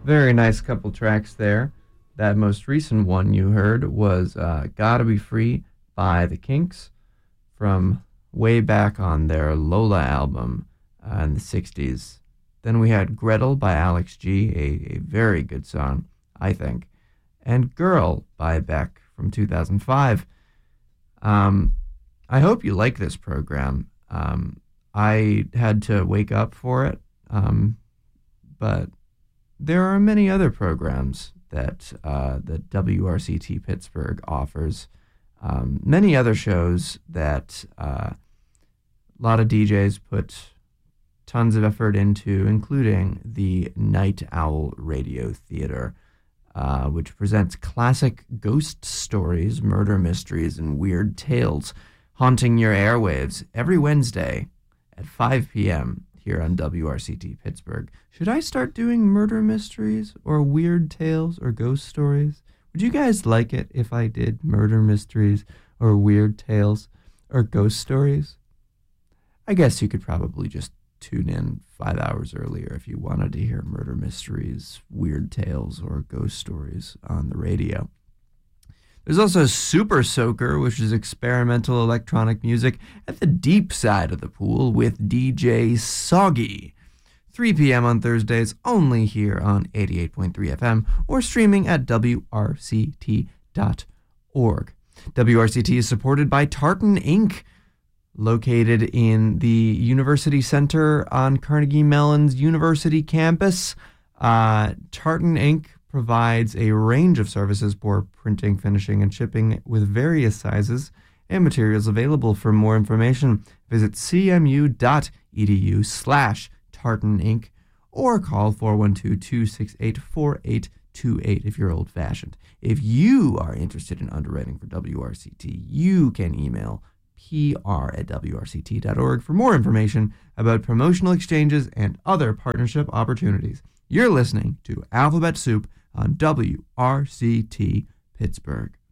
Very nice couple tracks there. That most recent one you heard was Gotta Be Free by The Kinks from way back on their Lola album in the 60s. Then we had Gretel by Alex G, a very good song, I think. And Girl by Beck from 2005. I hope you like this program. I had to wake up for it, but there are many other programs that WRCT Pittsburgh offers. Many other shows that a lot of DJs put tons of effort into, including the Night Owl Radio Theater, which presents classic ghost stories, murder mysteries, and weird tales haunting your airwaves every Wednesday at 5 p.m. here on WRCT Pittsburgh. Should I start doing murder mysteries or weird tales or ghost stories? Would you guys like it if I did murder mysteries or weird tales or ghost stories? I guess you could probably just tune in 5 hours earlier if you wanted to hear murder mysteries, weird tales, or ghost stories on the radio. There's also Super Soaker, which is experimental electronic music at the deep side of the pool with DJ Soggy. 3 p.m. on Thursdays, only here on 88.3 FM or streaming at WRCT.org. WRCT is supported by Tartan Inc., located in the University Center on Carnegie Mellon's University campus. Tartan Inc. provides a range of services for printing, finishing, and shipping with various sizes and materials available. For more information, visit cmu.edu/Tartan Inc. or call 412-268-4828 if you're old-fashioned. If you are interested in underwriting for WRCT, you can email pr@wrct.org for more information about promotional exchanges and other partnership opportunities. You're listening to Alphabet Soup on WRCT Pittsburgh.